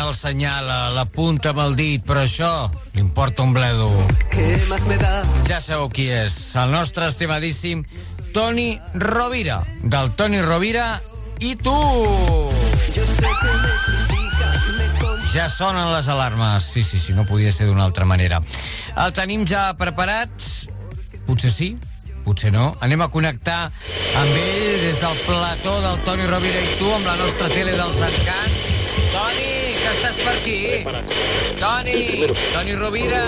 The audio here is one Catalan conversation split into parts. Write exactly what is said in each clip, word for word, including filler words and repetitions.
el senyala, l'apunta amb el dit, però això li importa un bledo. Ja sabeu qui és, el nostre estimadíssim Toni Rovira, del Toni Rovira i tu! Ja sonen les alarmes. Sí, sí, sí, no podia ser d'una altra manera. El tenim ja preparat? Potser sí, potser no. Anem a connectar amb ell des del plató del Toni Rovira i tu, amb la nostra tele dels encants. Toni, que estàs per aquí? Toni, Toni Rovira.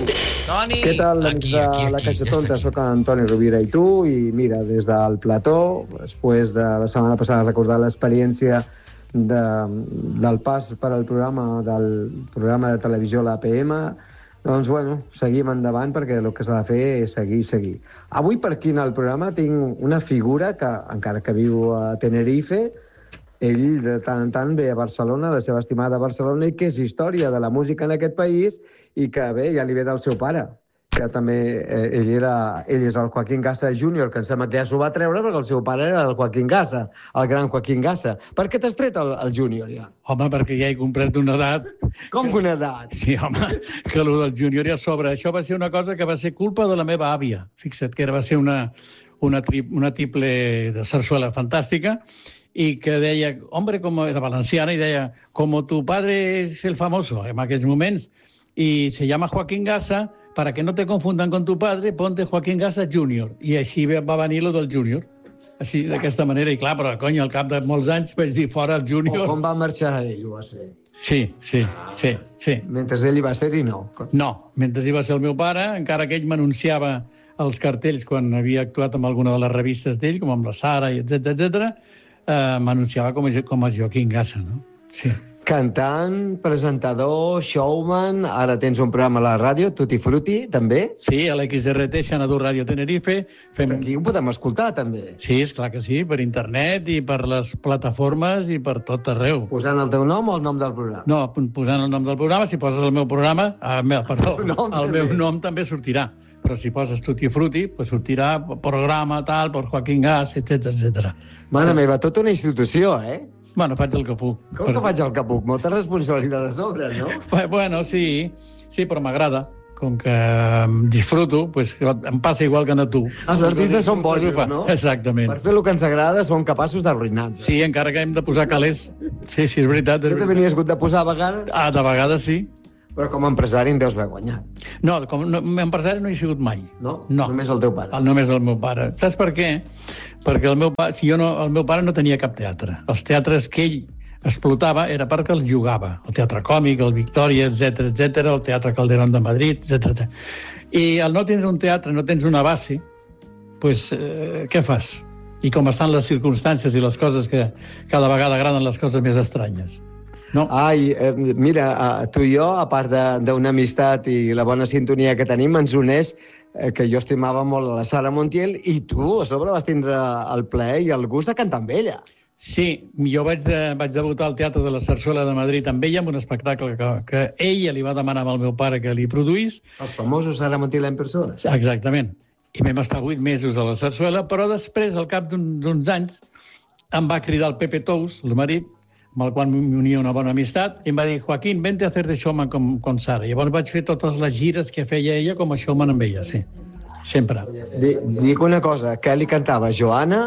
Toni, què tal, aquí, de aquí, aquí. La Caixa Tonta? Soc en Toni Rovira i tu, i mira, des del plató, després de la setmana passada recordar l'experiència de, del pas per al programa del programa de televisió, l'A P M, doncs, bueno, seguim endavant perquè el que s'ha de fer és seguir i seguir. Avui per aquí en el programa tinc una figura que, encara que viu a Tenerife, ell de tant en tant ve a Barcelona, la seva estimada Barcelona, i que és història de la música en aquest país i que, bé, ja li ve del seu pare, que també eh, ell, era, ell és el Joaquín Gassa júnior, que em sembla que ja s'ho va treure perquè el seu pare era el Joaquín Gassa, el gran Joaquín Gassa. Per què t'has tret el, el júnior, ja? Home, perquè ja he comprat una edat... Com que una edat? Sí, home, que el del júnior ja sobra. Això va ser una cosa que va ser culpa de la meva àvia. Fixa't que era, va ser una, una, tri, una triple de sarsuela fantàstica i que deia, hombre, com era valenciana, i deia, como tu padre es el famoso en aquells moments, y se llama Joaquín Gassa, para que no te confundan con tu padre, ponte Joaquín Gassa júnior. I així va venir lo del júnior. Així, d'aquesta manera. I clar, però, cony, al cap de molts anys vaig dir fora el júnior. O com va marxar ell, ho va ser? Sí, sí, sí, sí. Mentre ell hi va ser i no? No, mentre hi va ser el meu pare, encara que ell m'anunciava els cartells quan havia actuat amb alguna de les revistes d'ell, com amb la Sara, etcètera, etcètera, eh, m'anunciava com a, com a Joaquín Gassa, no? Sí. Cantant, presentador, showman, ara tens un programa a la ràdio, Tutti Frutti, també? Sí, a l'X R T, Xanadu Ràdio Tenerife. Fem... Aquí ho podem escoltar, també? Sí, esclar que sí, per internet i per les plataformes i per tot arreu. Posant el teu nom o el nom del programa? No, posant el nom del programa, si poses el meu programa... Ah, perdó, el, nom, el meu nom també sortirà. Però si poses Tutti Frutti, pues sortirà programa tal, per Joaquín Gas, etcètera, etcètera. Mare sí. meva, tota una institució, eh? Bueno, faig el que puc. Com però... que faig el que puc? Molta responsabilitat a sobre, no? Bueno, sí, sí, però m'agrada. Com que disfruto, pues, em passa igual que a tu. Els artistes són bojos, no? Exactament. Per fer el que ens agrada som capaços d'arruïnar-nos. Sí, encara que hem de posar calés. Sí, sí, és veritat. És tu també n'hi has hagut de posar a vegades? Ah, de vegades sí. Però com a empresari en deus haver guanyat. No, com no, empresari no he sigut mai. No? No. Només el teu pare? El, només el meu pare. Saps per què? Perquè el meu, pare, si jo no, el meu pare no tenia cap teatre. Els teatres que ell explotava era perquè els jugava. El Teatre Còmic, el Victòria, etcètera, etcètera, el Teatre Calderón de Madrid, etcètera. I al no tens un teatre, no tens una base, pues, eh, què fas? I com estan les circumstàncies i les coses que cada vegada agraden les coses més estranyes. No. Ai, eh, mira, eh, tu i jo, a part d'una amistat i la bona sintonia que tenim, ens uneix eh, que jo estimava molt a la Sara Montiel i tu, a sobre, vas tindre el plaer i el gust de cantar amb ella. Sí, jo vaig, eh, vaig debutar al Teatre de la Sarsuela de Madrid amb ella, amb un espectacle que, que ella li va demanar al meu pare que li produís. Els famosos Sara Montiel en persona. Exactament. I vam estar vuit mesos a la Sarsuela, però després, al cap d'uns anys, em va cridar el Pepe Tous, el marit, amb el qual m'unia una bona amistat, i em va dir, Joaquín, vente a hacer de showman con, con Sara. I llavors vaig fer totes les gires que feia ella com a showman amb ella, sí. Sempre. Dic una cosa, que li cantava Joana?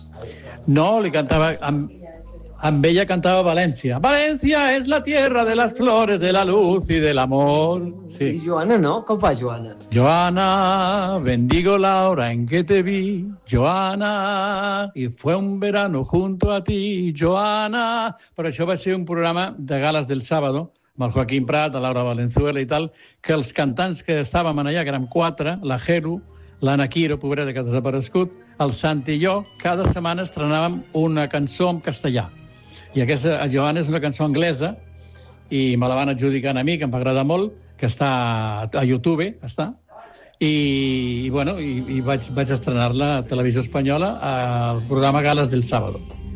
No, li cantava... Amb, amb ella cantava València. València és la tierra de las flores, de la luz y del amor. Sí. I Joana no? Com fa Joana? Joana, bendigo la hora en que te vi, Joana, y fue un verano junto a ti, Joana. Però això va ser un programa de gales del sábado, amb el Joaquín Prat, la Laura Valenzuela i tal, que els cantants que estàvem allà, que érem quatre, la Jero, l'Anna Quiro, pobreta, que ha desaparegut, el Santi i jo, cada setmana estrenàvem una cançó en castellà. I aquesta, a Joana, és una cançó anglesa, i me la van adjudicar a mi, que em va agradar molt, que està a YouTube, està, i, i, bueno, i, i vaig, vaig estrenar-la a Televisió Espanyola al programa Gales del Sábado.